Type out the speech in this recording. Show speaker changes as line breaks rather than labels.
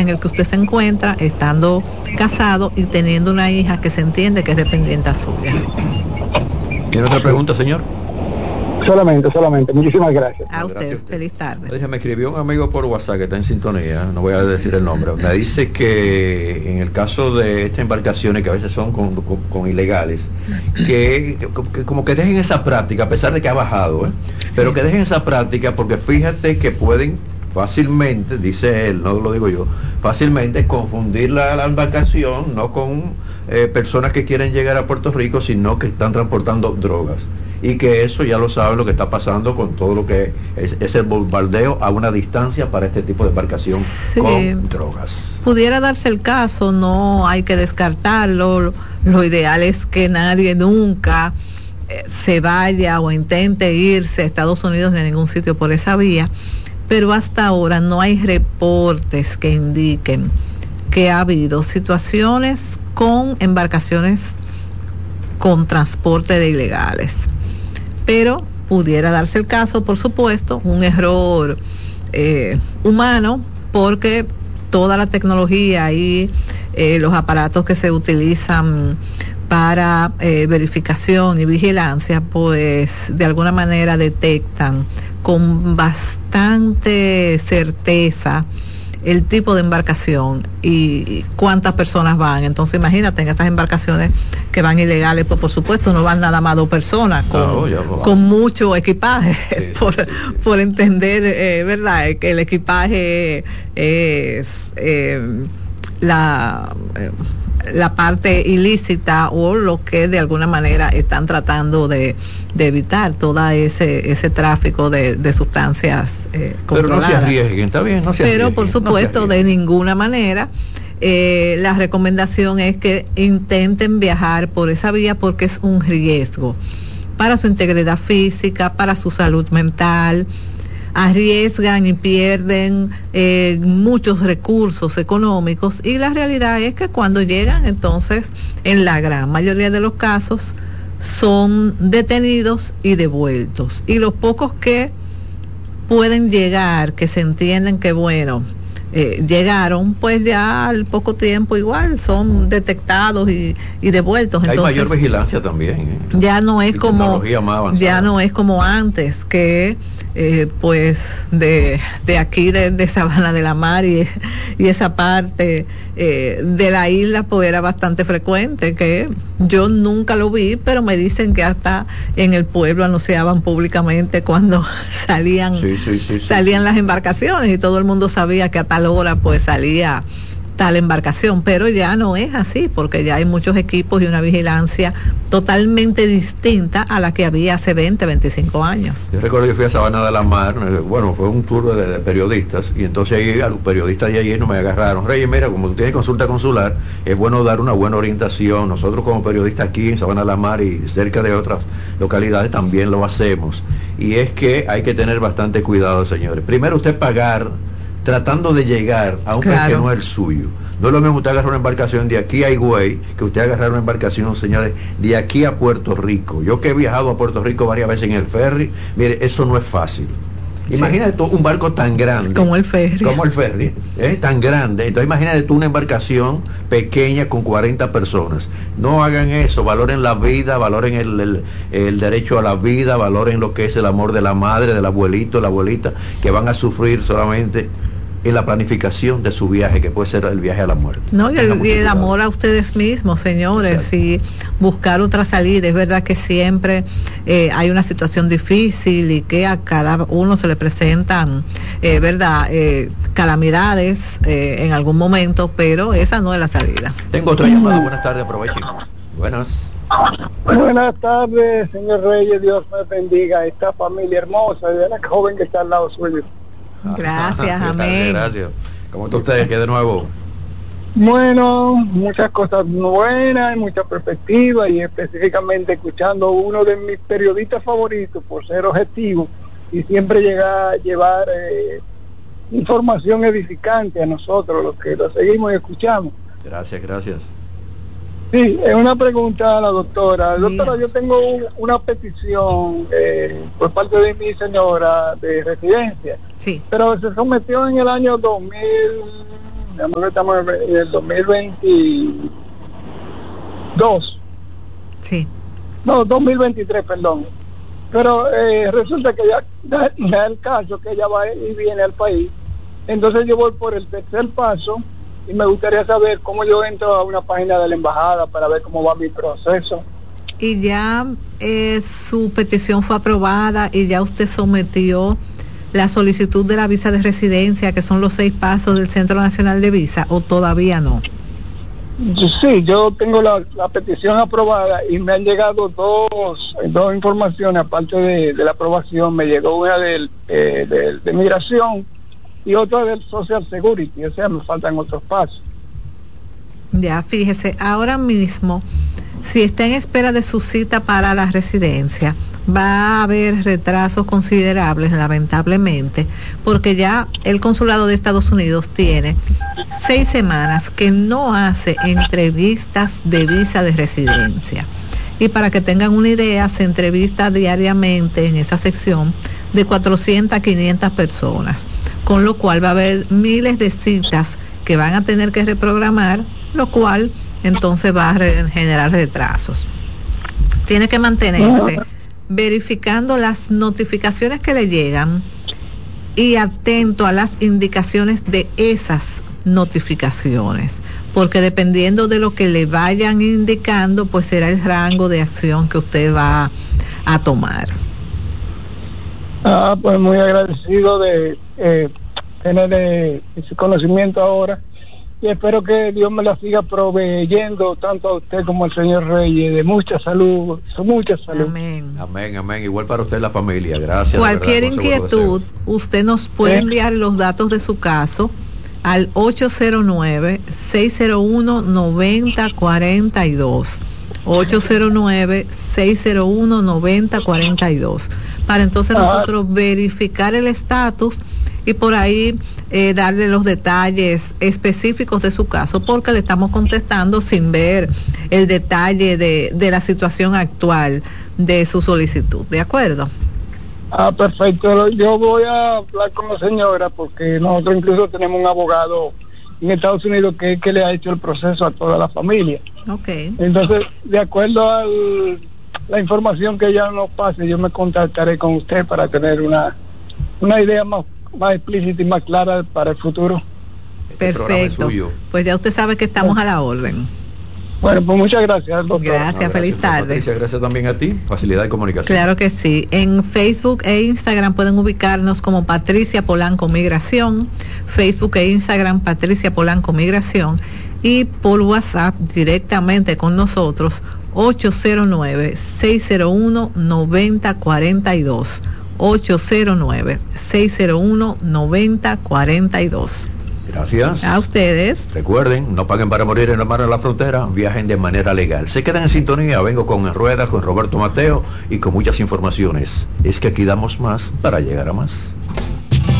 en el que usted se encuentra, estando casado y teniendo una hija que se entiende que es dependiente suya.
¿Tiene otra pregunta, señor?
Solamente. Muchísimas gracias.
A usted, feliz tarde.
Me escribió un amigo por WhatsApp que está en sintonía, no voy a decir el nombre. Me dice que en el caso de estas embarcaciones que a veces son con ilegales, que como que dejen esa práctica, a pesar de que ha bajado, sí, pero que dejen esa práctica, porque fíjate que pueden fácilmente, dice él, no lo digo yo, fácilmente confundir la embarcación, no con personas que quieren llegar a Puerto Rico, sino que están transportando drogas. Y que eso ya lo saben lo que está pasando con todo lo que es el bombardeo a una distancia para este tipo de embarcación, sí, con drogas.
Pudiera darse el caso, no hay que descartarlo. Lo ideal es que nadie nunca se vaya o intente irse a Estados Unidos ni a ningún sitio por esa vía, pero hasta ahora no hay reportes que indiquen que ha habido situaciones con embarcaciones con transporte de ilegales. Pero pudiera darse el caso, por supuesto, un error humano, porque toda la tecnología y los aparatos que se utilizan para verificación y vigilancia, pues de alguna manera detectan con bastante certeza el tipo de embarcación y cuántas personas van. Entonces imagínate, en estas embarcaciones que van ilegales, pues por supuesto no van nada más 2 personas con mucho equipaje, sí, por entender, ¿verdad? Que el equipaje es la parte ilícita o lo que de alguna manera están tratando de evitar, todo ese tráfico de sustancias controladas.
Pero no se arriesguen, está bien, no se arriesguen.
Pero por supuesto, de ninguna manera. La recomendación es que intenten viajar por esa vía, porque es un riesgo para su integridad física, para su salud mental. Arriesgan y pierden muchos recursos económicos, y la realidad es que cuando llegan, entonces en la gran mayoría de los casos son detenidos y devueltos, y los pocos que pueden llegar, que se entienden que bueno, llegaron, pues ya al poco tiempo igual son detectados y devueltos. Entonces,
hay mayor vigilancia también,
ya no es como antes, que pues de aquí de Sabana de la Mar y esa parte de la isla, pues era bastante frecuente, que yo nunca lo vi, pero me dicen que hasta en el pueblo anunciaban públicamente cuando salían las embarcaciones, y todo el mundo sabía que a tal hora pues salía tal embarcación, pero ya no es así, porque ya hay muchos equipos y una vigilancia totalmente distinta a la que había hace 20, 25 años.
Yo recuerdo que fui a Sabana de la Mar, bueno, fue un tour de periodistas, y entonces ahí a los periodistas de allí no me agarraron: Reyes, mira, como tú tienes consulta consular, es bueno dar una buena orientación. Nosotros como periodistas aquí en Sabana de la Mar y cerca de otras localidades también lo hacemos, y es que hay que tener bastante cuidado, señores. Primero, usted pagar tratando de llegar a un país que no es el suyo. No es lo mismo usted agarrar una embarcación de aquí a Higüey que usted agarrar una embarcación, señores, de aquí a Puerto Rico. Yo que he viajado a Puerto Rico varias veces en el ferry, mire, eso no es fácil. Imagínate tú un barco tan grande
como el ferry,
tan grande. Entonces imagínate tú una embarcación pequeña con 40 personas. No hagan eso, valoren la vida, valoren el derecho a la vida, valoren lo que es el amor de la madre, del abuelito, la abuelita, que van a sufrir solamente en la planificación de su viaje, que puede ser el viaje a la muerte.
No, y el amor a ustedes mismos, señores. Exacto. Y buscar otra salida. Es verdad que siempre hay una situación difícil y que a cada uno se le presentan calamidades en algún momento, pero esa no es la salida.
Tengo otra llamada. Buenas tardes, aprovechen. Buenas
tardes, señor Reyes. Dios me bendiga esta familia hermosa de la joven que está al lado suyo.
Gracias, amén.
Gracias. ¿Cómo está usted? ¿Qué de nuevo?
Bueno, muchas cosas buenas, mucha perspectiva, y específicamente escuchando uno de mis periodistas favoritos por ser objetivo y siempre llevar información edificante a nosotros, los que lo seguimos y escuchamos.
Gracias.
Sí, es una pregunta a la doctora. Doctora, yo tengo una petición por parte de mi señora de residencia.
Sí.
Pero se sometió en el año 2000 estamos en el 2022.
Sí.
No, 2023, perdón. Pero resulta que ya el caso que ella va y viene al país. Entonces yo voy por el tercer paso y me gustaría saber cómo yo entro a una página de la embajada para ver cómo va mi proceso.
Y ya su petición fue aprobada y ya usted sometió la solicitud de la visa de residencia, que son los 6 pasos del Centro Nacional de Visa, o todavía no.
Sí, yo tengo la petición aprobada y me han llegado dos informaciones, aparte de la aprobación. Me llegó una de migración y otra del Social Security, o sea, me faltan otros pasos.
Ya, fíjese, ahora mismo, si está en espera de su cita para la residencia, va a haber retrasos considerables, lamentablemente, porque ya el consulado de Estados Unidos tiene 6 semanas que no hace entrevistas de visa de residencia. Y para que tengan una idea, se entrevista diariamente en esa sección de 400 a 500 personas, con lo cual va a haber miles de citas que van a tener que reprogramar, lo cual entonces va a generar retrasos. Tiene que mantenerse verificando las notificaciones que le llegan y atento a las indicaciones de esas notificaciones, porque dependiendo de lo que le vayan indicando, pues será el rango de acción que usted va a tomar.
Pues muy agradecido de tener ese conocimiento ahora, y espero que Dios me la siga proveyendo tanto a usted como al señor Reyes de mucha salud, mucha salud.
Amén.
Amén, amén. Igual para usted y la familia. Gracias.
Cualquier inquietud, usted nos puede enviar los datos de su caso al 809-601-9042. 809-601-9042, para entonces nosotros verificar el estatus y por ahí darle los detalles específicos de su caso, porque le estamos contestando sin ver el detalle de la situación actual de su solicitud. ¿De acuerdo?
Perfecto. Yo voy a hablar con la señora, porque nosotros incluso tenemos un abogado en Estados Unidos que le ha hecho el proceso a toda la familia.
Okay.
Entonces, de acuerdo a la información que ella nos pase, yo me contactaré con usted para tener una idea más explícita y más clara para el futuro.
Perfecto. Pues ya usted sabe que estamos a la orden.
Bueno, pues muchas gracias, doctor.
Gracias, feliz tarde.
Patricia, gracias también a ti. Facilidad de comunicación.
Claro que sí. En Facebook e Instagram pueden ubicarnos como Patricia Polanco Migración. Facebook e Instagram Patricia Polanco Migración. Y por WhatsApp directamente con nosotros 809-601-9042. 809-601-9042.
Gracias.
A ustedes.
Recuerden, no paguen para morir en la mar de la frontera, viajen de manera legal. Se quedan en sintonía, vengo con En Ruedas, con Roberto Mateo y con muchas informaciones. Es que aquí damos más para llegar a más.